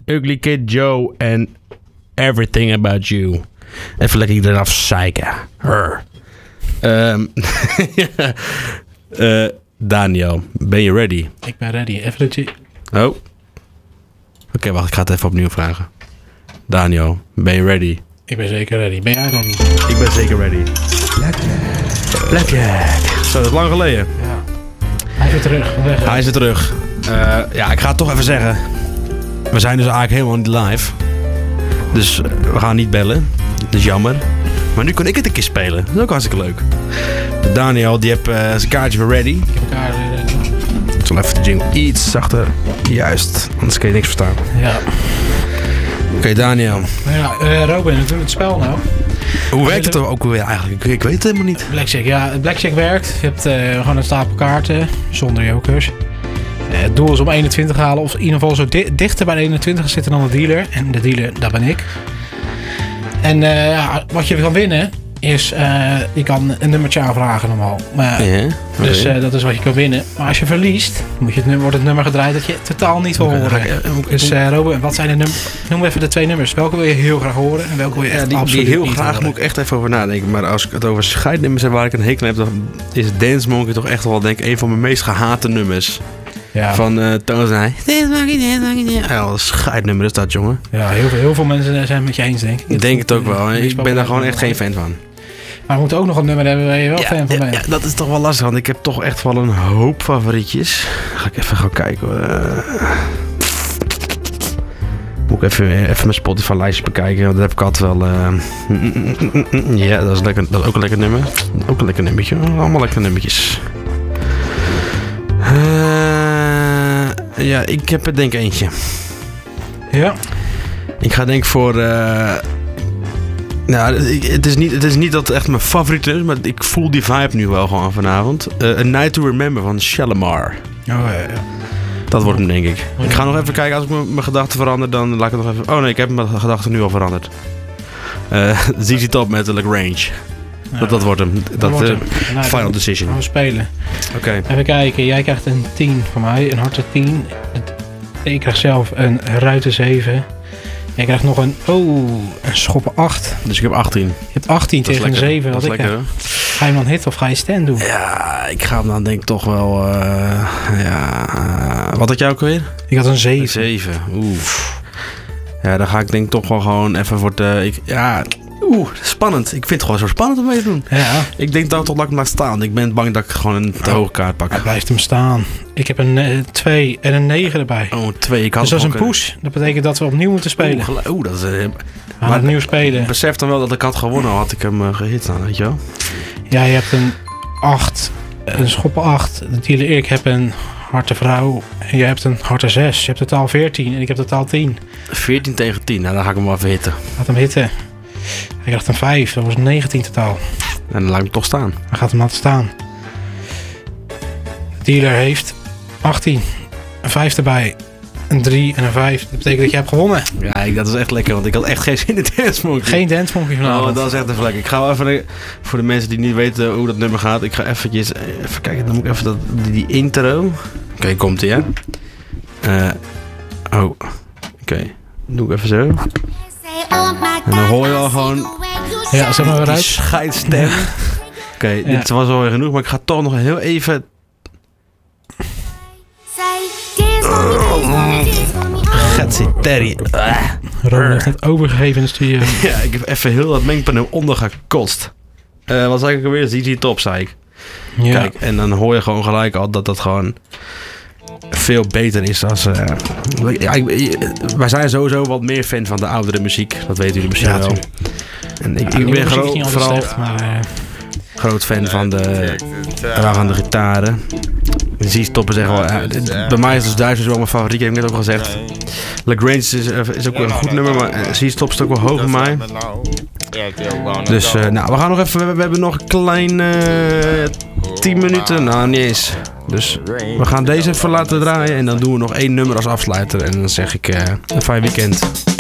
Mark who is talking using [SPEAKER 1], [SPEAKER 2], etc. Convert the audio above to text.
[SPEAKER 1] Ugly Kid Joe en Everything About You. Even lekker iedereen afzeiken. Daniel, ben je ready?
[SPEAKER 2] Ik ben ready. Even dat je...
[SPEAKER 1] Oh. Oké, wacht. Ik ga het even opnieuw vragen. Daniel, ben je ready?
[SPEAKER 2] Ik ben zeker ready. Ben jij ready?
[SPEAKER 1] Ik ben zeker ready. Blackjack. Zo, dat is lang geleden.
[SPEAKER 2] Ja. Hij is weer terug.
[SPEAKER 1] Hij is weer terug. Ja, ik ga het toch even zeggen. We zijn dus eigenlijk helemaal niet live. Dus we gaan niet bellen. Dat is jammer. Maar nu kan ik het een keer spelen. Dat is ook hartstikke leuk. Daniel, die heeft zijn kaartje weer ready.
[SPEAKER 2] Ik heb elkaar weer ready.
[SPEAKER 1] Ik zal even de jingle iets zachter. Juist, anders kun je niks verstaan.
[SPEAKER 2] Ja.
[SPEAKER 1] Oké, Daniel.
[SPEAKER 2] Ja, Robin, hoe doet het spel nou?
[SPEAKER 1] Hoe werkt het ook weer eigenlijk? Ik weet het helemaal niet.
[SPEAKER 2] Blackjack, ja. Blackjack werkt. Je hebt gewoon een stapel kaarten zonder jokers. Het doel is om 21 te halen. Of in ieder geval zo dichter bij de 21 zitten dan de dealer. En de dealer, dat ben ik. En wat je kan winnen is... je kan een nummertje aanvragen normaal. Maar,
[SPEAKER 1] Ja,
[SPEAKER 2] dus dat is wat je kan winnen. Maar als je verliest, wordt het nummer gedraaid dat je totaal niet wil horen. Dus Robin, wat zijn de nummers? Noem even de 2 nummers. Welke wil je heel graag horen? En welke wil je echt
[SPEAKER 1] die
[SPEAKER 2] absoluut
[SPEAKER 1] heel
[SPEAKER 2] niet
[SPEAKER 1] graag
[SPEAKER 2] horen?
[SPEAKER 1] moet ik echt even over nadenken. Maar als ik het over scheidnummers heb waar ik een hekel aan heb... dan is Dance Monkey toch echt wel denk ik een van mijn meest gehate nummers.
[SPEAKER 2] Ja.
[SPEAKER 1] Van Toons en hij. Dance Monkey. Ja, wat een scheidnummer is dat, jongen.
[SPEAKER 2] Ja, heel veel mensen zijn het met je eens, denk ik.
[SPEAKER 1] Ik denk het ook wel. Ik ben daar gewoon echt geen fan van.
[SPEAKER 2] Maar we moeten ook nog een nummer hebben waar je wel fan van bent.
[SPEAKER 1] Ja, dat is toch wel lastig, want ik heb toch echt wel een hoop favorietjes. Ga ik even gaan kijken. Moet ik even mijn Spotify-lijstje bekijken, want dat heb ik altijd wel... Ja, dat is lekker, dat is ook een lekker nummer. Ook een lekker nummertje. Allemaal lekkere nummertjes. Ja, ik heb er denk ik eentje.
[SPEAKER 2] Ja.
[SPEAKER 1] Ik ga denk voor... Nou, het is niet dat het echt mijn favoriet is, maar ik voel die vibe nu wel gewoon vanavond. A Night to Remember van Shalimar.
[SPEAKER 2] Oh, ja.
[SPEAKER 1] Dat wordt hem, denk ik. Ik ga nog even kijken, als ik mijn gedachten verander, dan laat ik het nog even... Oh nee, ik heb mijn gedachten nu al veranderd. ZZ Top met Lagrange.
[SPEAKER 2] Ja.
[SPEAKER 1] Dat wordt hem. Final decision.
[SPEAKER 2] Gaan we spelen.
[SPEAKER 1] Oké.
[SPEAKER 2] Even kijken, jij krijgt een 10 van mij, een harte 10. Ik krijg zelf een ruiten 7. Jij krijgt nog een schoppen 8.
[SPEAKER 1] Dus ik heb 18.
[SPEAKER 2] Je hebt 18
[SPEAKER 1] Dat is
[SPEAKER 2] tegen een
[SPEAKER 1] lekker.
[SPEAKER 2] 7.
[SPEAKER 1] Dat is lekker, hè?
[SPEAKER 2] Ga je hem dan hit of ga je stand doen?
[SPEAKER 1] Ja, ik ga hem dan denk ik toch wel... wat had jij ook weer?
[SPEAKER 2] Ik had een 7.
[SPEAKER 1] 7. Oef. Ja, dan ga ik denk ik toch wel gewoon even voor het... spannend. Ik vind het gewoon zo spannend om mee te doen.
[SPEAKER 2] Ja.
[SPEAKER 1] Ik denk dat ik hem laat staan. Ik ben bang dat ik gewoon een te hoge kaart pak.
[SPEAKER 2] Hij blijft hem staan. Ik heb een 2 en een 9 erbij.
[SPEAKER 1] Oh, 2. Ik had
[SPEAKER 2] Dus dat is een push. Dat betekent dat we opnieuw moeten spelen.
[SPEAKER 1] Dat is...
[SPEAKER 2] We gaan opnieuw spelen.
[SPEAKER 1] Ik besef dan wel dat ik had gewonnen, had ik hem gehit staan, weet je wel?
[SPEAKER 2] Ja, je hebt een 8. Een schoppen 8. De dealer ik heb een harte vrouw. En jij hebt een harte 6. Je hebt totaal 14 en ik heb totaal 10.
[SPEAKER 1] 14 tegen 10. Nou, dan ga ik hem wel even hitten.
[SPEAKER 2] Laat hem hitten. Hij krijgt een 5. Dat was 19 totaal.
[SPEAKER 1] En dan laat ik hem toch staan.
[SPEAKER 2] Hij gaat hem laten staan. De dealer heeft 18. Een 5 erbij. Een 3 en een 5. Dat betekent dat je hebt gewonnen.
[SPEAKER 1] Ja, dat is echt lekker, want ik had echt geen zin in Dance Monkey.
[SPEAKER 2] Geen Dance Monkey vanavond.
[SPEAKER 1] Oh, dat is echt even lekker. Ik ga wel even, voor de mensen die niet weten hoe dat nummer gaat, ik ga even kijken, dan moet ik even die intro. Oké, komt ie, hè? Oké. Doe ik even zo. En dan hoor je al gewoon...
[SPEAKER 2] Ja, zeg maar weer
[SPEAKER 1] die
[SPEAKER 2] uit.
[SPEAKER 1] scheidstem. Oké, dit was alweer genoeg, maar ik ga toch nog heel even... Getsie Terry.
[SPEAKER 2] Robin heeft het overgegeven in de studio.
[SPEAKER 1] Ja, ik heb even heel dat mengpaneel ondergekost. Wat zei ik alweer? ZZ Top, zei ik.
[SPEAKER 2] Ja.
[SPEAKER 1] Kijk, en dan hoor je gewoon gelijk al dat dat gewoon veel beter is als... wij zijn sowieso wat meer fan van de oudere muziek. Dat weten jullie misschien wel. En ik ben vooral groot fan van de gitaren. ZZ Top is echt wel... bij mij is dus Duitsers wel mijn favoriet. Ik heb net ook al gezegd. Lagrange is ook wel een goed nummer, maar ZZ Top staat ook wel hoog bij mij. Dus we gaan nog even... We hebben nog een klein 10 minuten. Nou, niet eens. Dus we gaan deze even laten draaien. En dan doen we nog 1 nummer als afsluiter. En dan zeg ik een fijn weekend.